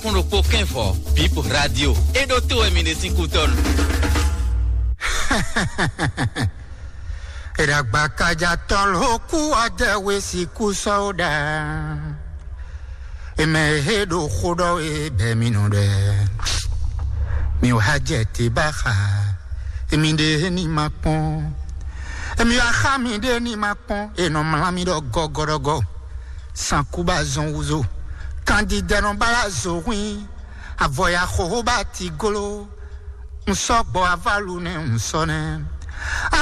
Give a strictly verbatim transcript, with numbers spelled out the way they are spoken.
kono koken fo Pip Radio e do to emine sinkuton. Era bakaja tol hoku adewe siku soda. E me hedo khodo e be minode. Mi hajeti baka. E mi de ni makon. E mi akami de ni makon e no malami do gogorogo. Sankuba zonguzo. Candidat non balazo oui. Avoya khoba tigolo. Un sokbo avalune un sonen.